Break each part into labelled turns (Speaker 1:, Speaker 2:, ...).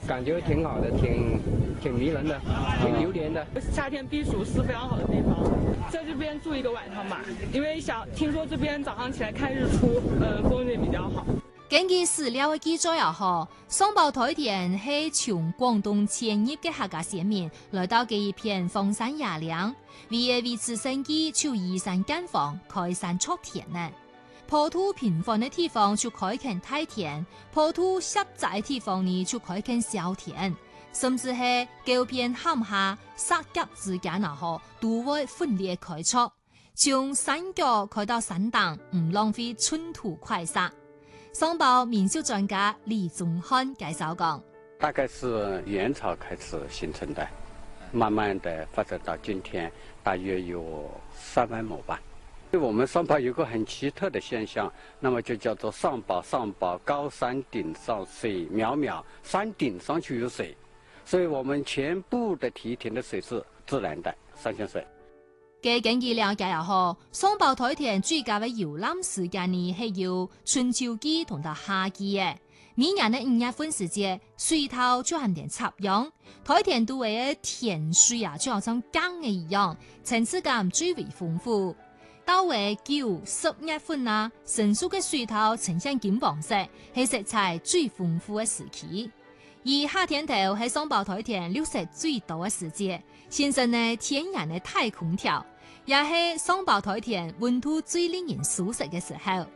Speaker 1: 感覺挺好的，挺迷人的，挺流連的。
Speaker 2: 夏天避暑是非常好的地方，在這邊住一個晚上吧，因為聽說這邊早上起來看日出，風景比較好。
Speaker 3: 根據史料嘅記載啊，雙胞胎田係從廣東遷入嘅客家先民來到嘅一片荒山野嶺，為嘅維持生計，就移山間房，開山築田呢。坡土平緩嘅地方就開墾大田，坡土狹窄嘅地方呢就開墾小田，甚至係高邊坎下山夾之間啊，都會分裂開闢，從山腳開到山頂，唔浪費寸土快沙。雙胞民俗專家李宗漢介紹講：
Speaker 4: 大概是元朝開始形成的，慢慢的發展到今天，大約有3萬畝吧。我們雙胞有個很奇特的現象，那麼就叫做上胞高山頂上水渺渺，山頂上去有水，所以我們全部的梯田的水是自然的山泉水。
Speaker 3: 根據了解後，雙胞胎田最佳嘅遊覽時間呢係要春秋季同到夏季嘅。每年嘅5月份時節，水頭就含點插秧，胎田都為田水啊，就好像缸嘅一樣，層次感最為豐富。到為9、10月份啊，成熟嘅水頭呈現金黃色，係食材最豐富嘅時期。而夏天頭係雙胞胎田流失最多嘅時節，形成呢天然嘅太空調。也係雙胞胎田溫度最令人舒適嘅時候。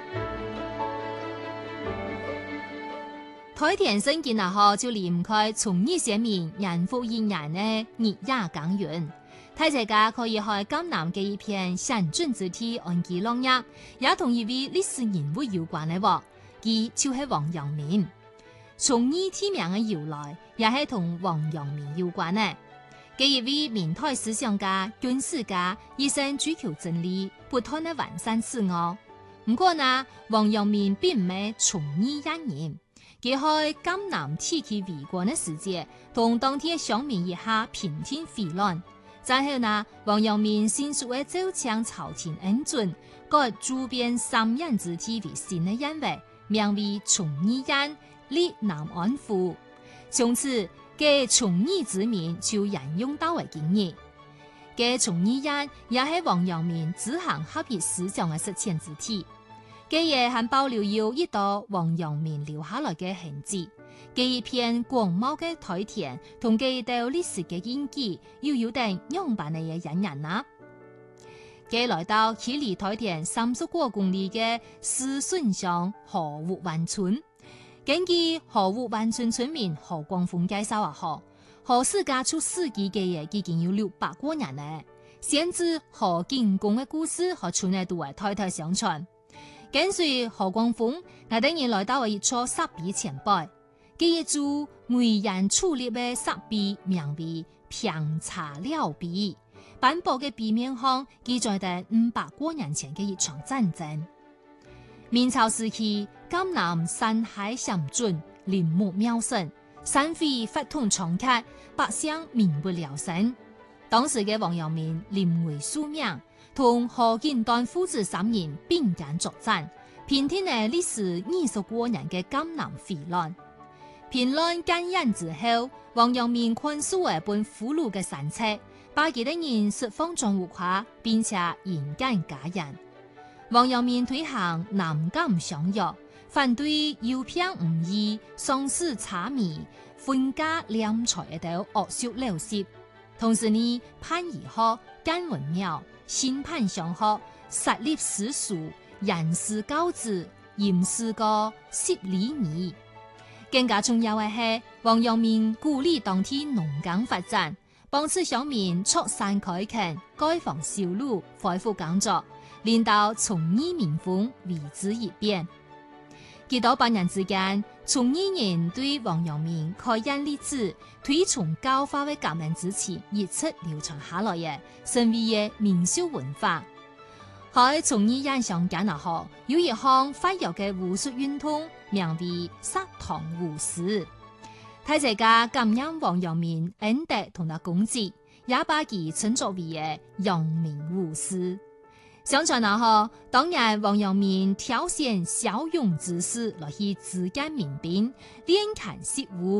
Speaker 3: 胎田生建後就離唔開從業先民人復一年嘅日夜耕耘。大家可以喺江南嘅一片山峻之地安居樂業，也同一位歷史人物有關嘅喎，佢就係王陽明。從業地名嘅由來，也係同王陽明有關嘅。佢一位明代思想家、軍事家，一生追求真理，不斷地完善自我。不過呢，王陽明並唔係從醫一人，佢喺江南地區為官嘅時節，同當地嘅鄉民一下平定匪亂。然後呢，王陽明迅速嘅奏請朝廷恩准，改周邊3縣之地為新嘅縣位，名為崇義縣，立南安府。從此，嘅崇義之名就沿用到為今日。嘅崇義縣也係王陽明自行合一思想嘅實踐之地。嘅嘢還保留有一道王陽明留下來嘅痕跡。嘅一片廣袤嘅胎田同嘅一道歷史嘅印記，又有定樣板嘅嘢引人啊。嘅來到距離胎田30多公里嘅思順鄉河湖灣村。根據河湖灣村村民何光鳳介紹何氏家出世紀嘅嘢已經有600多年咧，先知何景公嘅故事和村內都係代代相傳。跟隨何光鳳，我等人來到一座石碑前拜，佢一座為人矗立嘅石碑，名為平茶寮碑。斑駁嘅碑面上記載着500多年前嘅一場戰爭。明朝時期，江南山海險峻，林木茂盛，山匪發動猖獗，百姓民不聊生。當時嘅王陽明臨危受命，同何景端父子3人並肩作戰，平定了歷時20多年嘅江南匪亂。平亂監演之後，王陽明寬恕一本俘虜嘅山冊，把佢的人釋放狀無誇，並且嚴監加人。王陽明推行南贛相約，反對誘騙誤義、喪失差迷、分家斂財等惡俗陋習。同時呢，判義學、諫文廟、新判相學、設立私塾、嚴師教子、嚴師歌、攝禮儀。更加重要嘅係，王陽明鼓勵當地農耕發展，幫助鄉民出山開墾、改房修路、恢復耕作。令到崇義民風為之一變。幾多百年之間，崇義人對王陽明開恩立志、推崇教化嘅革命之情一直流傳下來嘅，成為嘅民俗文化。喺崇義縣上間後，有一項發育嘅武術運動，名為殺唐武士。大家感恩王陽明恩德同埋功績，也把佢稱作為嘅陽明武士。相傳後，當日王陽明挑選驍勇之士來去指點民兵，練拳習武。